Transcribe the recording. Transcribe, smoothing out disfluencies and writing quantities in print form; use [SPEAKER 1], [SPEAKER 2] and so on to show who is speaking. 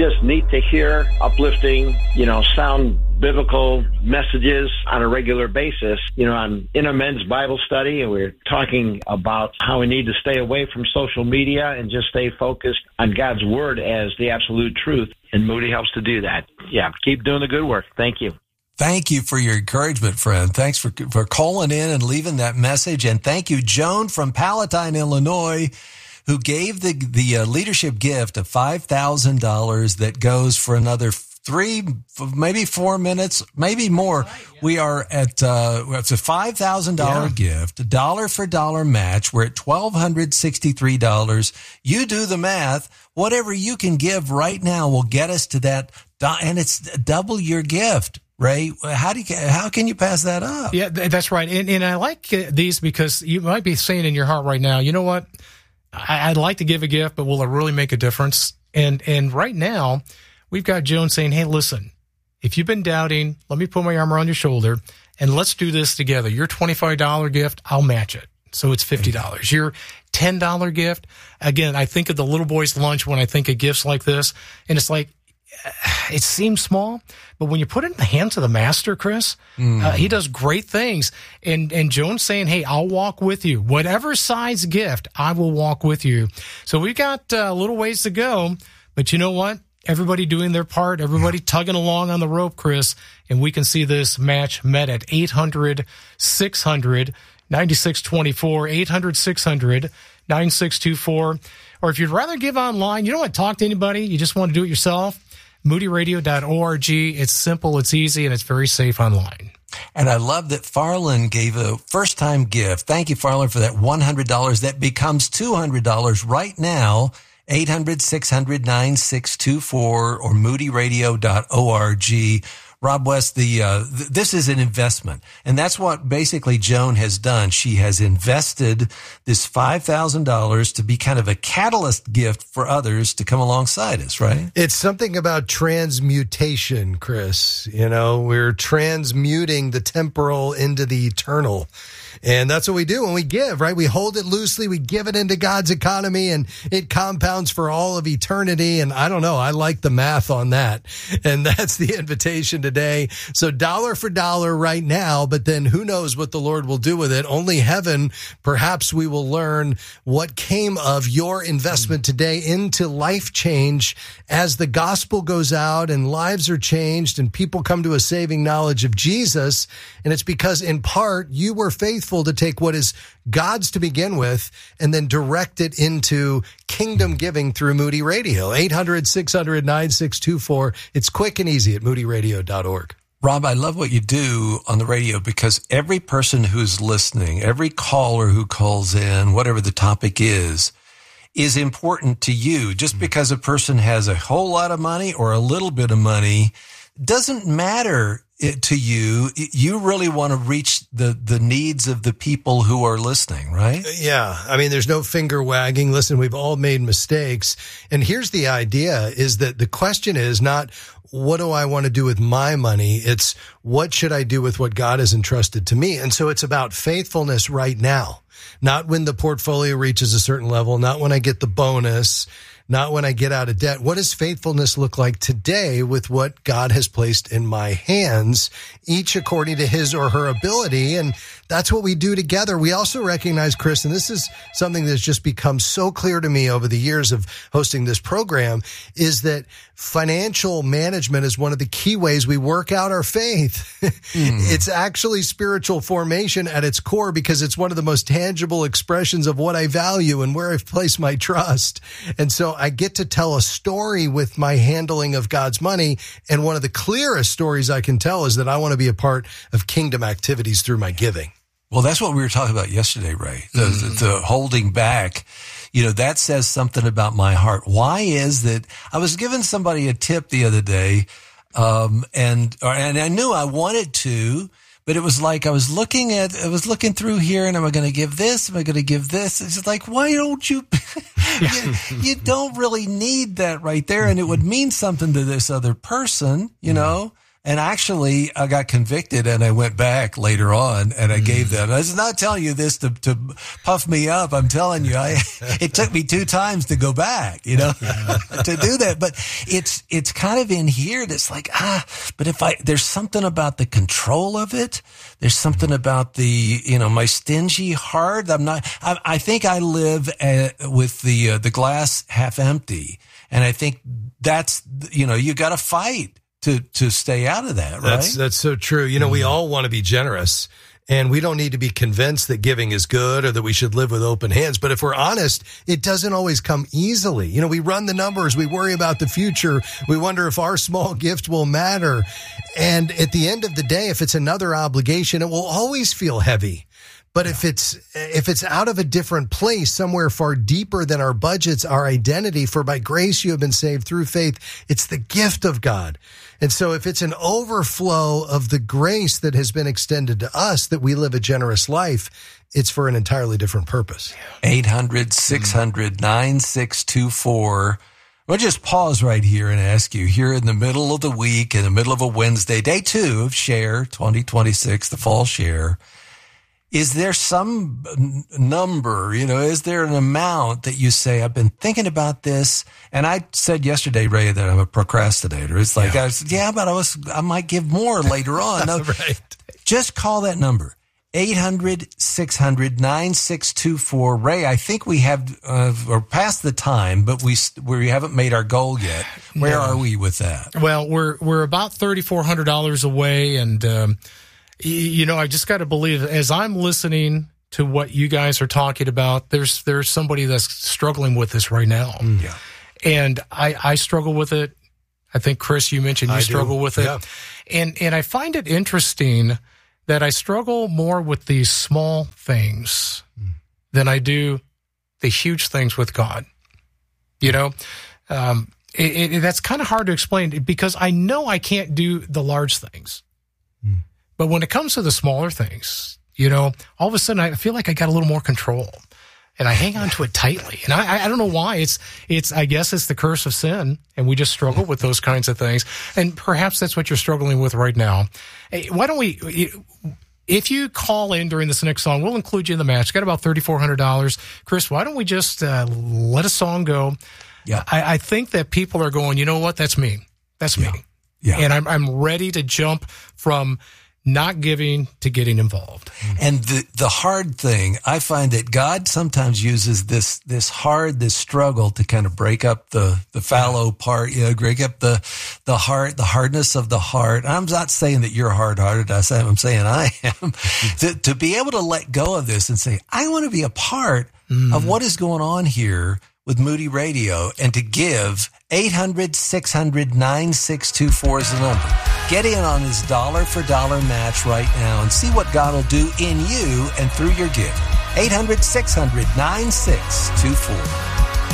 [SPEAKER 1] just neat to hear uplifting, sound biblical messages on a regular basis. I'm in a men's Bible study, and we're talking about how we need to stay away from social media and just stay focused on God's Word as the absolute truth. And Moody helps to do that. Yeah, keep doing the good work. Thank you.
[SPEAKER 2] Thank you for your encouragement, friend. Thanks for calling in and leaving that message. And thank you, Joan from Palatine, Illinois, who gave the leadership gift of $5,000 that goes for another 3, maybe 4 minutes, maybe more. We are at, it's a $5,000 gift, a dollar for dollar match. We're at $1,263. You do the math. Whatever you can give right now will get us to that. And it's double your gift. Ray, how can you pass that up?
[SPEAKER 3] Yeah, that's right. And I like these because you might be saying in your heart right now, you know what? I'd like to give a gift, but will it really make a difference? And right now, we've got Joan saying, hey, listen, if you've been doubting, let me put my arm around your shoulder and let's do this together. Your $25 gift, I'll match it. So it's $50. Your $10 gift, again, I think of the little boy's lunch when I think of gifts like this. And it's like, it seems small, but when you put it in the hands of the master, Chris, he does great things. And Joan's saying, hey, I'll walk with you. Whatever size gift, I will walk with you. So we've got a little ways to go, but you know what? Everybody doing their part, everybody tugging along on the rope, Chris, and we can see this match met at 800-600-9624, 800-600-9624. Or if you'd rather give online, you don't want to talk to anybody, you just want to do it yourself, moodyradio.org. It's simple, it's easy, and it's very safe online.
[SPEAKER 2] And I love that Farland gave a first-time gift. Thank you, Farland, for that $100. That becomes $200 right now. 800-600-9624 or moodyradio.org. Rob West, this is an investment. And that's what basically Joan has done. She has invested this $5,000 to be kind of a catalyst gift for others to come alongside us, right?
[SPEAKER 4] It's something about transmutation, Chris. We're transmuting the temporal into the eternal. And that's what we do when we give, right? We hold it loosely, we give it into God's economy, and it compounds for all of eternity. And I don't know, I like the math on that. And that's the invitation today. So dollar for dollar right now, but then who knows what the Lord will do with it? Only heaven. Perhaps we will learn what came of your investment today into life change as the gospel goes out and lives are changed and people come to a saving knowledge of Jesus. And it's because in part you were faithful to take what is God's to begin with and then direct it into kingdom giving through Moody Radio. 800-600-9624. It's quick and easy at moodyradio.org.
[SPEAKER 2] Rob, I love what you do on the radio because every person who's listening, every caller who calls in, whatever the topic is important to you. Just because a person has a whole lot of money or a little bit of money doesn't matter to you. You really want to reach the needs of the people who are listening, right?
[SPEAKER 4] Yeah. I mean, there's no finger wagging. Listen, we've all made mistakes. And here's the idea is that the question is not, what do I want to do with my money? It's what should I do with what God has entrusted to me? And so it's about faithfulness right now, not when the portfolio reaches a certain level, not when I get the bonus, not when I get out of debt. What does faithfulness look like today with what God has placed in my hands, each according to his or her ability? And that's what we do together. We also recognize, Chris, and this is something that's just become so clear to me over the years of hosting this program, is that financial management is one of the key ways we work out our faith. It's actually spiritual formation at its core because it's one of the most tangible expressions of what I value and where I've placed my trust. And so I get to tell a story with my handling of God's money. And one of the clearest stories I can tell is that I want to be a part of kingdom activities through my giving.
[SPEAKER 2] Well, that's what we were talking about yesterday, Ray. The holding back, that says something about my heart. Why is that? I was giving somebody a tip the other day, and I knew I wanted to, but it was like I was looking through here, and am I going to give this? Am I going to give this? It's like, why don't you? you don't really need that right there, and it would mean something to this other person, And actually, I got convicted, and I went back later on, and I gave them. I was not telling you this to puff me up. I'm telling you, it took me 2 times to go back, to do that. But it's kind of in here that's like, but there's something about the control of it. There's something about the, my stingy heart. I think I live with the glass half empty. And I think that's, you got to fight to stay out of that, right?
[SPEAKER 4] That's so true. We all want to be generous, and we don't need to be convinced that giving is good or that we should live with open hands. But if we're honest, it doesn't always come easily. We run the numbers, we worry about the future, we wonder if our small gift will matter. And at the end of the day, if it's another obligation, it will always feel heavy. But if it's out of a different place, somewhere far deeper than our budgets, our identity, for by grace you have been saved through faith, it's the gift of God. And so if it's an overflow of the grace that has been extended to us, that we live a generous life, it's for an entirely different purpose.
[SPEAKER 2] 800-600-9624. We'll just pause right here and ask you, here in the middle of the week, in the middle of a Wednesday, day 2 of Share 2026, the fall Share. Is there some number, is there an amount that you say, I've been thinking about this? And I said yesterday, Ray, that I'm a procrastinator. It's like, but I might give more later on. No,
[SPEAKER 4] right.
[SPEAKER 2] Just call that number, 800-600-9624. Ray, I think we have, we're past the time, but we haven't made our goal yet. Where are we with that?
[SPEAKER 3] Well, we're about $3,400 away, and, I just got to believe, as I'm listening to what you guys are talking about, there's somebody that's struggling with this right now.
[SPEAKER 2] Yeah.
[SPEAKER 3] And I struggle with it. I think, Chris, you mentioned you struggle with it.
[SPEAKER 4] Yeah.
[SPEAKER 3] And I find it interesting that I struggle more with these small things than I do the huge things with God. That's kind of hard to explain, because I know I can't do the large things. But when it comes to the smaller things, all of a sudden I feel like I got a little more control, and I hang on to it tightly. And I don't know why. I guess it's the curse of sin, and we just struggle with those kinds of things. And perhaps that's what you're struggling with right now. Hey, why don't if you call in during this next song, we'll include you in the match. Got about $3,400. Chris, why don't we just let a song go?
[SPEAKER 2] Yeah.
[SPEAKER 3] I think that people are going, you know what? That's me. That's me.
[SPEAKER 2] Yeah.
[SPEAKER 3] And I'm ready to jump from not giving to getting involved.
[SPEAKER 2] And the hard thing, I find that God sometimes uses this struggle to kind of break up the fallow part, break up the heart, the hardness of the heart. I'm not saying that you're hard-hearted. I'm saying I am. to be able to let go of this and say, I want to be a part of what is going on here with Moody Radio, and to give. 800-600-9624 is the number. Get in on this dollar-for-dollar match right now and see what God will do in you and through your gift. 800-600-9624.